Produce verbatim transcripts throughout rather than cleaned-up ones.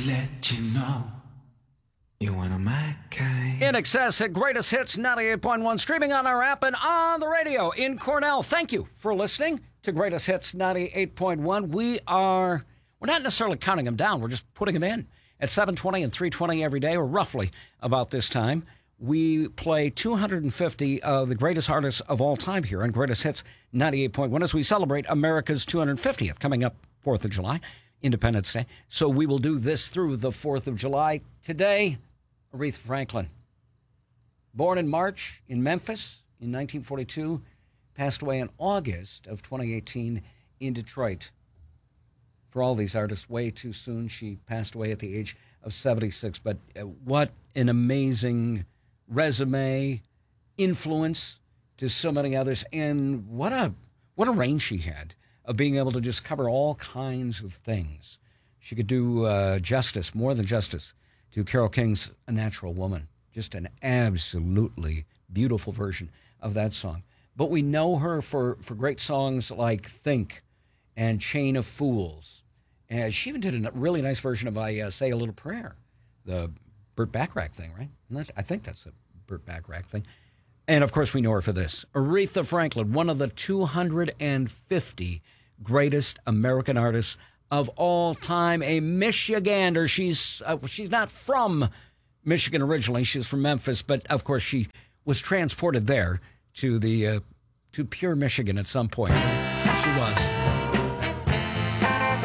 to let you know you're one of my kind. In Excess at Greatest Hits ninety-eight point one, streaming on our app and on the radio in Cornell. Thank you for listening to Greatest Hits ninety-eight point one. We are, we're not necessarily counting them down. We're just putting them in at seven twenty and three twenty every day, or roughly about this time. We play two hundred fifty of the greatest artists of all time here on Greatest Hits ninety-eight point one as we celebrate America's two hundred fiftieth, coming up fourth of July, Independence Day. So we will do this through the fourth of July. Today, Aretha Franklin. Born in March in Memphis in nineteen forty-two, passed away in August of twenty eighteen in Detroit. For all these artists, way too soon. She passed away at the age of seventy-six. But what an amazing resume, influence to so many others, and what a what a range she had of being able to just cover all kinds of things. She could do uh, justice, more than justice, to Carole King's A Natural Woman. Just an absolutely beautiful version of that song. But we know her for, for great songs like Think and Chain of Fools. And she even did a really nice version of I uh, Say a Little Prayer, the Burt Bacharach thing, right? That, I think that's a Burt Bacharach thing. And, of course, we know her for this. Aretha Franklin, one of the two hundred fifty greatest American artists of all time, a Michigander. She's uh, she's not from Michigan originally. She's from Memphis, but, of course, she was transported there to the uh, to pure Michigan at some point. She was.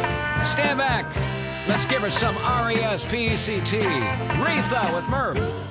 Stand back. Let's give her some R E S P E C T. Aretha with Murph.